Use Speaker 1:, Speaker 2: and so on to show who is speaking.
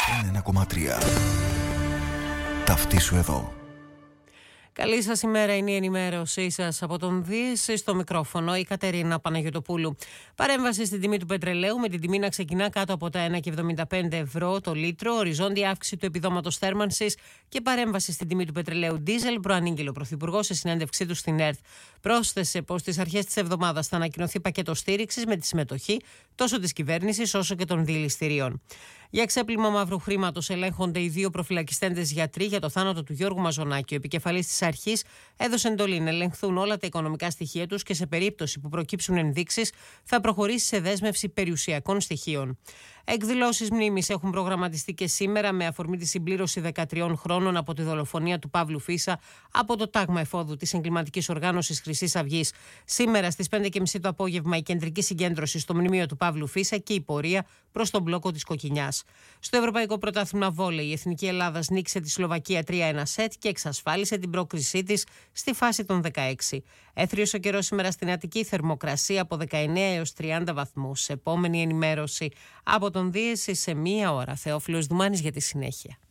Speaker 1: 101,3. Ταυτίσου εδώ.
Speaker 2: Καλή σας ημέρα, είναι η ενημέρωσή σας από τον Δύση. Στο μικρόφωνο η Κατερίνα Παναγιωτοπούλου. Παρέμβαση στην τιμή του πετρελαίου, με την τιμή να ξεκινά κάτω από τα 1,75 ευρώ το λίτρο, οριζόντια αύξηση του επιδόματος θέρμανσης και παρέμβαση στην τιμή του πετρελαίου ντίζελ, προανήγγειλε ο Πρωθυπουργός σε συνέντευξή του στην ΕΡΤ. Πρόσθεσε πως στις αρχές της εβδομάδας θα ανακοινωθεί πακέτο στήριξης με τη συμμετοχή τόσο της κυβέρνησης όσο και των δηληστηρίων. Για ξέπλυμα μαύρου χρήματος ελέγχονται οι δύο προφυλακιστέντες γιατροί για το θάνατο του Γιώργου Μαζονάκη. Ο επικεφαλής της αρχής έδωσε εντολή να ελεγχθούν όλα τα οικονομικά στοιχεία τους και σε περίπτωση που προκύψουν ενδείξεις θα προχωρήσει σε δέσμευση περιουσιακών στοιχείων. Εκδηλώσεις μνήμης έχουν προγραμματιστεί και σήμερα με αφορμή τη συμπλήρωση 13 χρόνων από τη δολοφονία του Παύλου Φίσα από το τάγμα εφόδου της εγκληματικής οργάνωσης Χρυσής Αυγής. Σήμερα στις 5:30 το απόγευμα η κεντρική συγκέντρωση στο μνημείο του Παύλου Φίσα και η πορεία προς τον μπλόκο της Κοκκινιάς. Στο Ευρωπαϊκό Πρωτάθλημα Βόλεϊ, η Εθνική Ελλάδας νίκησε τη Σλοβακία 3-1 σετ και εξασφάλισε την πρόκρισή της στη φάση των 16. Έθριος ο καιρός σήμερα στην Αττική, θερμοκρασία από 19 έως 30 βαθμούς. Επόμενη ενημέρωση από τον Δύση σε 1 ώρα. Θεόφιλος Δουμάνης για τη συνέχεια.